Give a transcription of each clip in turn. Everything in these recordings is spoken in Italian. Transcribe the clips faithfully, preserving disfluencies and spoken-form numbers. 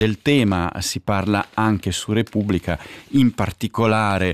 Del tema si parla anche su Repubblica, in particolare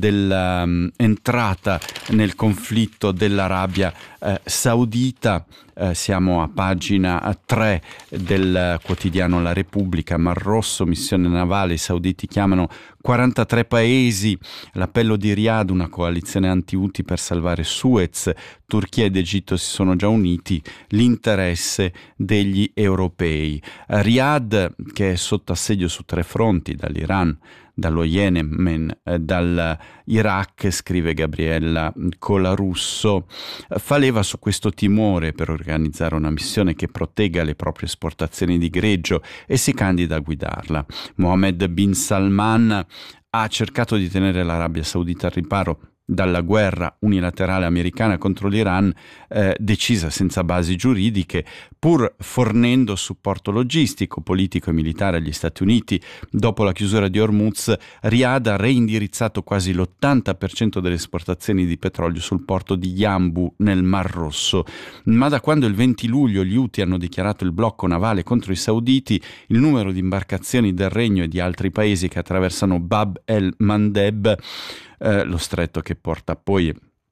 dell'entrata um, nel conflitto dell'Arabia eh, Saudita. Eh, siamo a pagina tre del quotidiano La Repubblica. Mar Rosso, missione navale, i sauditi chiamano quarantatré paesi, l'appello di Riyadh, una coalizione anti-Houthi per salvare Suez, Turchia ed Egitto si sono già uniti, l'interesse degli europei. Eh, Riyadh, che è sotto assedio su tre fronti, dall'Iran, dallo Yemen, eh, dall'Iraq, scrive Gabriella Colarusso, fa leva su questo timore per organizzare una missione che protegga le proprie esportazioni di greggio e si candida a guidarla. Mohammed bin Salman ha cercato di tenere l'Arabia Saudita al riparo dalla guerra unilaterale americana contro l'Iran, eh, decisa senza basi giuridiche, pur fornendo supporto logistico, politico e militare agli Stati Uniti. Dopo la chiusura di Hormuz, Riyadh ha reindirizzato quasi l'ottanta per cento delle esportazioni di petrolio sul porto di Yanbu nel Mar Rosso. Ma da quando il venti luglio gli Houthi hanno dichiarato il blocco navale contro i sauditi, il numero di imbarcazioni del Regno e di altri paesi che attraversano Bab el-Mandeb, Eh, lo stretto che porta poi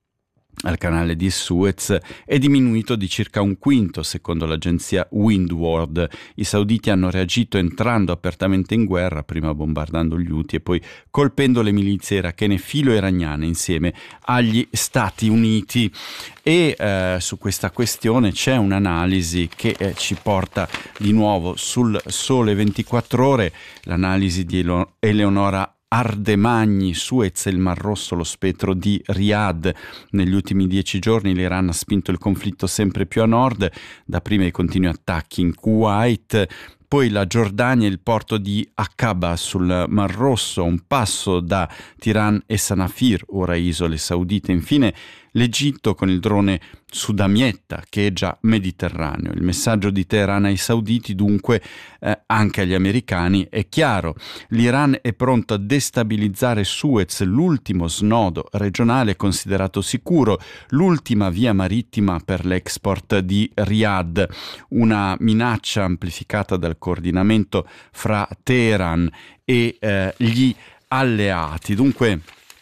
al canale di Suez, è diminuito di circa un quinto, secondo l'agenzia Windward. I sauditi hanno reagito entrando apertamente in guerra, prima bombardando gli Houthi e poi colpendo le milizie irachene filo-iraniane insieme agli Stati Uniti. E eh, su questa questione c'è un'analisi che eh, ci porta di nuovo sul Sole ventiquattro Ore, l'analisi di Ele- Eleonora Ardemagni. Suez e il Mar Rosso, lo spettro di Riyadh. Negli ultimi dieci giorni l'Iran ha spinto il conflitto sempre più a nord, dapprima i continui attacchi in Kuwait, poi la Giordania e il porto di Aqaba sul Mar Rosso, un passo da Tiran e Sanafir, ora isole saudite. Infine l'Egitto con il drone su Damietta, che è già Mediterraneo. Il messaggio di Teheran ai sauditi, dunque, eh, anche agli americani, è chiaro. L'Iran è pronto a destabilizzare Suez, l'ultimo snodo regionale considerato sicuro, l'ultima via marittima per l'export di Riyadh, una minaccia amplificata dal coordinamento fra Teheran e eh, gli alleati. Dunque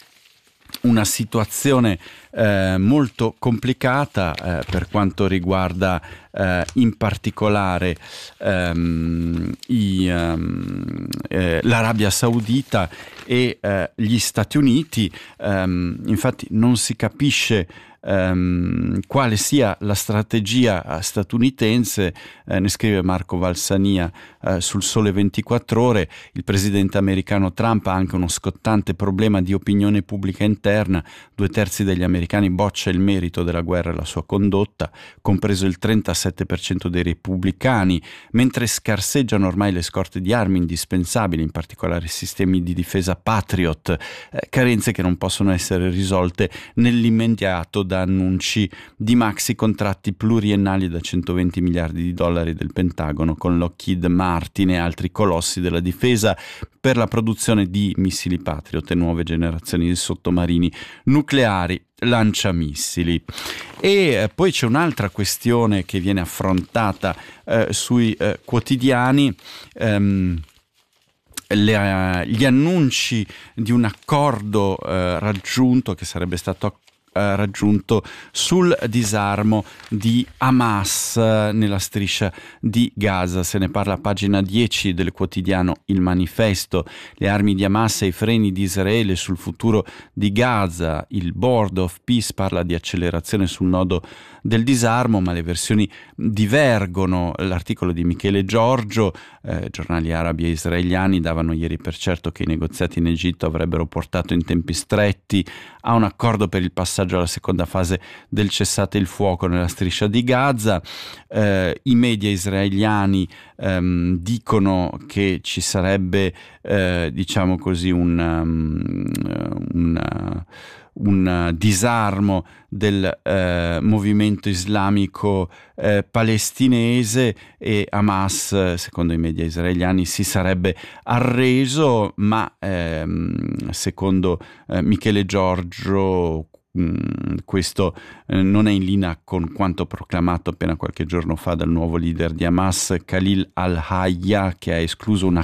una situazione eh, molto complicata eh, per quanto riguarda eh, in particolare ehm, i, ehm, eh, l'Arabia Saudita e eh, gli Stati Uniti. Ehm, infatti non si capisce Um, quale sia la strategia statunitense, eh, ne scrive Marco Valsania eh, sul Sole ventiquattro Ore. Il presidente americano Trump ha anche uno scottante problema di opinione pubblica interna. Due terzi degli americani boccia il merito della guerra e la sua condotta, compreso il trentasette per cento dei repubblicani, mentre scarseggiano ormai le scorte di armi indispensabili, in particolare sistemi di difesa Patriot, eh, carenze che non possono essere risolte nell'immediato da annunci di maxi contratti pluriennali da centoventi miliardi di dollari del Pentagono con Lockheed Martin e altri colossi della difesa per la produzione di missili Patriot e nuove generazioni di sottomarini nucleari lanciamissili. E eh, poi c'è un'altra questione che viene affrontata eh, sui eh, quotidiani. ehm, le, gli annunci di un accordo eh, raggiunto, che sarebbe stato raggiunto sul disarmo di Hamas nella striscia di Gaza. Se ne parla a pagina dieci del quotidiano Il Manifesto. Le armi di Hamas e i freni di Israele sul futuro di Gaza. Il Board of Peace parla di accelerazione sul nodo del disarmo, ma le versioni divergono. L'articolo di Michele Giorgio, eh, giornali arabi e israeliani davano ieri per certo che i negoziati in Egitto avrebbero portato in tempi stretti a un accordo per il passaggio alla seconda fase del cessate il fuoco nella striscia di Gaza. Eh, i media israeliani ehm, dicono che ci sarebbe eh, diciamo così un, um, un, un disarmo del eh, movimento islamico eh, palestinese, e Hamas, secondo i media israeliani, si sarebbe arreso, ma ehm, secondo eh, Michele Giorgio mh, questo eh, non è in linea con quanto proclamato appena qualche giorno fa dal nuovo leader di Hamas, Khalil al-Hayya, che ha escluso una